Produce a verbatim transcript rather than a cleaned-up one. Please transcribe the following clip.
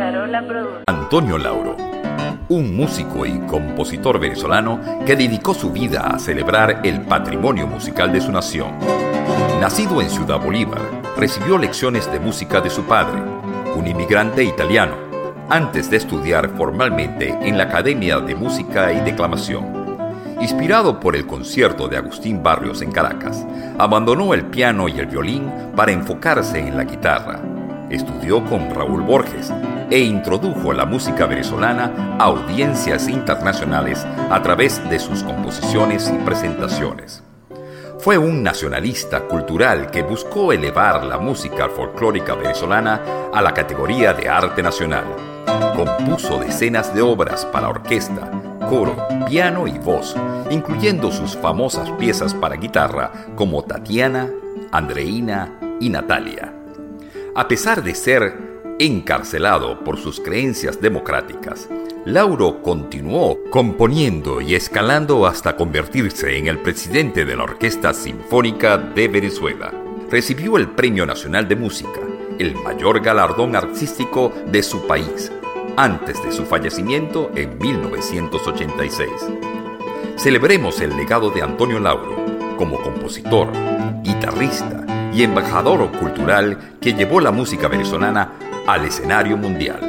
Charola produce. Antonio Lauro, un músico y compositor venezolano que dedicó su vida a celebrar el patrimonio musical de su nación. Nacido en Ciudad Bolívar, recibió lecciones de música de su padre, un inmigrante italiano, antes de estudiar formalmente en la Academia de Música y Declamación. Inspirado por el concierto de Agustín Barrios en Caracas, abandonó el piano y el violín para enfocarse en la guitarra. Estudió con Raúl Borges e introdujo la música venezolana a audiencias internacionales a través de sus composiciones y presentaciones. Fue un nacionalista cultural que buscó elevar la música folclórica venezolana a la categoría de arte nacional. Compuso decenas de obras para orquesta, coro, piano y voz, incluyendo sus famosas piezas para guitarra como Tatiana, Andreina y Natalia. A pesar de ser encarcelado por sus creencias democráticas, Lauro continuó componiendo y escalando hasta convertirse en el presidente de la Orquesta Sinfónica de Venezuela. Recibió el Premio Nacional de Música, el mayor galardón artístico de su país, antes de su fallecimiento en mil novecientos ochenta y seis. Celebremos el legado de Antonio Lauro como compositor, guitarrista y embajador cultural que llevó la música venezolana al escenario mundial.